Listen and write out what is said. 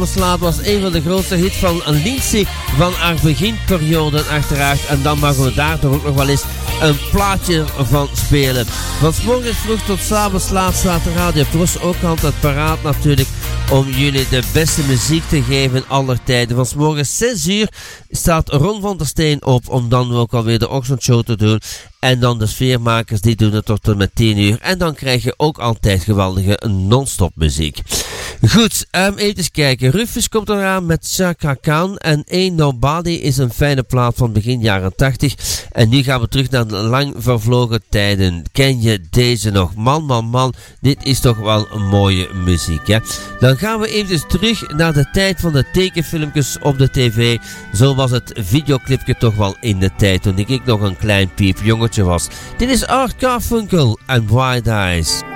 Slaat was een van de grootste hits van Lindsay van haar beginperiode uiteraard. En dan mogen we daar toch ook nog wel eens een plaatje van spelen. Van 's morgens vroeg tot 's avonds laat staat de Radio Plus ook altijd paraat natuurlijk om jullie de beste muziek te geven aller tijden. Van 's morgens 6 uur staat Ron van der Steen op om dan ook alweer de ochtendshow te doen. En dan de sfeermakers die doen het tot en met 10 uur. En dan krijg je ook altijd geweldige non-stop muziek. Goed, even kijken. Rufus komt eraan met Chaka Khan. En Ain't Nobody is een fijne plaat van begin jaren 80. En nu gaan we terug naar de lang vervlogen tijden. Ken je deze nog? Man. Dit is toch wel een mooie muziek, hè? Dan gaan we even terug naar de tijd van de tekenfilmpjes op de tv. Zo was het videoclipje toch wel in de tijd toen ik nog een klein piepjongetje was. Dit is Art Carfunkel en White Eyes.